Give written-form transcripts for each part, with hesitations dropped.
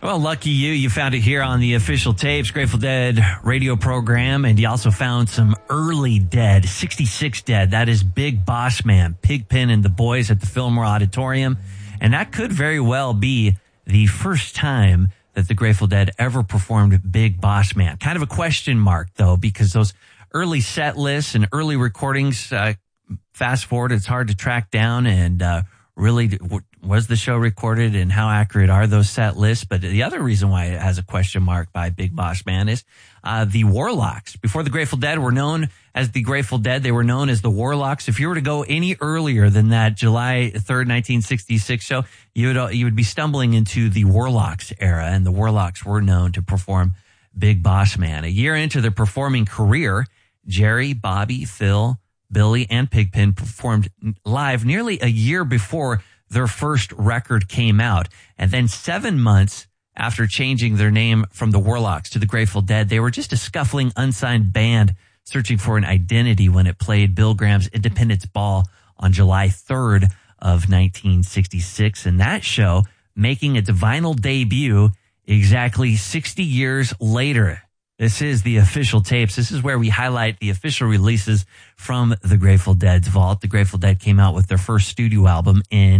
Well, lucky you. You found it here on the Official Tapes, Grateful Dead radio program, and you also found some early Dead, 66 Dead. That is Big Boss Man, Pigpen and the Boys at the Fillmore Auditorium. And that could very well be the first time that the Grateful Dead ever performed Big Boss Man. Kind of a question mark, though, because those early set lists and early recordings, fast forward, it's hard to track down and really was the show recorded and how accurate are those set lists. But the other reason why it has a question mark by Big Boss Man is the Warlocks. Before the Grateful Dead were known as the Grateful Dead, they were known as the Warlocks. If you were to go any earlier than that July 3rd, 1966 show, you would be stumbling into the Warlocks era, and the Warlocks were known to perform Big Boss Man. A year into their performing career, Jerry, Bobby, Phil, Billy, and Pigpen performed live nearly a year before their first record came out. And then 7 months after changing their name from the Warlocks to the Grateful Dead, they were just a scuffling, unsigned band searching for an identity when it played Bill Graham's Independence Ball on July 3rd of 1966. And that show making its vinyl debut exactly 60 years later. This is the Official Tapes. This is where we highlight the official releases from the Grateful Dead's vault. The Grateful Dead came out with their first studio album in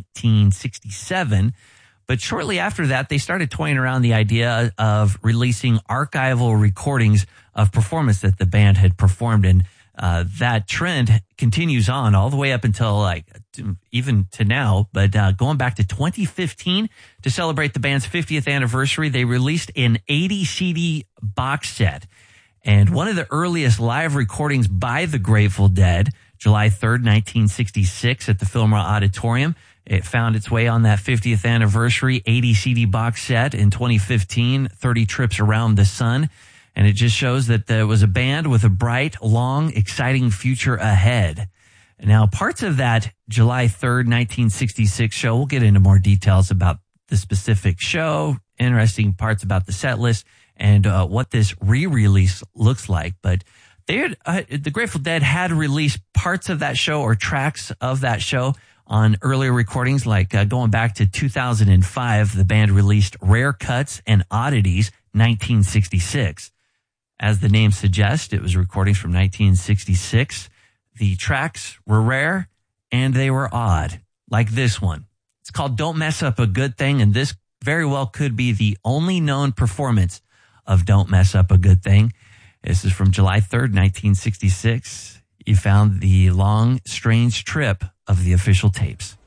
1967. But shortly after that, they started toying around the idea of releasing archival recordings of performance that the band had performed. And that trend continues on all the way up until even to now. But going back to 2015 to celebrate the band's 50th anniversary, they released an 80 CD box set. And one of the earliest live recordings by the Grateful Dead, July 3rd, 1966 at the Fillmore Auditorium. It found its way on that 50th anniversary 80 CD box set in 2015, 30 Trips Around the Sun. And it just shows that there was a band with a bright, long, exciting future ahead. Now, parts of that July 3rd, 1966 show, we'll get into more details about the specific show, interesting parts about the set list, and what this re-release looks like. But the Grateful Dead had released parts of that show or tracks of that show on earlier recordings, like going back to 2005, the band released Rare Cuts and Oddities, 1966. As the name suggests, it was recordings from 1966. The tracks were rare and they were odd, like this one. It's called Don't Mess Up a Good Thing, and this very well could be the only known performance of Don't Mess Up a Good Thing. This is from July 3rd, 1966. You found the long, strange trip of the Official Tapes.